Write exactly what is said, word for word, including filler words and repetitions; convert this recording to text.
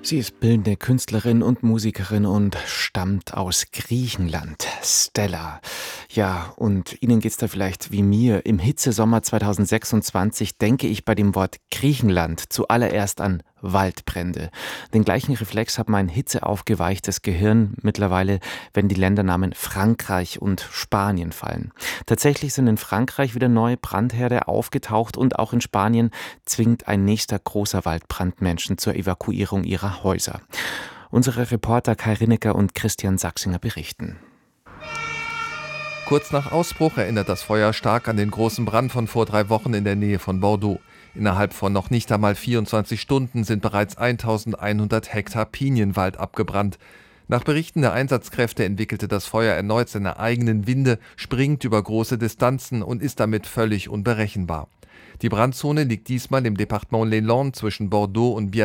Sie ist bildende Künstlerin und Musikerin und stammt aus Griechenland. Stella. Ja, und Ihnen geht's da vielleicht wie mir. Im Hitzesommer zweitausendsechsundzwanzig denke ich bei dem Wort Griechenland zuallererst an Waldbrände. Den gleichen Reflex hat mein hitzeaufgeweichtes Gehirn mittlerweile, wenn die Ländernamen Frankreich und Spanien fallen. Tatsächlich sind in Frankreich wieder neue Brandherde aufgetaucht und auch in Spanien zwingt ein nächster großer Waldbrand Menschen zur Evakuierung ihrer Häuser. Unsere Reporter Kai Rinecker und Christian Sachsinger berichten. Kurz nach Ausbruch erinnert das Feuer stark an den großen Brand von vor drei Wochen in der Nähe von Bordeaux. Innerhalb von noch nicht einmal vierundzwanzig Stunden sind bereits eintausendeinhundert Hektar Pinienwald abgebrannt. Nach Berichten der Einsatzkräfte entwickelte das Feuer erneut seine eigenen Winde, springt über große Distanzen und ist damit völlig unberechenbar. Die Brandzone liegt diesmal im Departement Les Landes zwischen Bordeaux und Biarritz.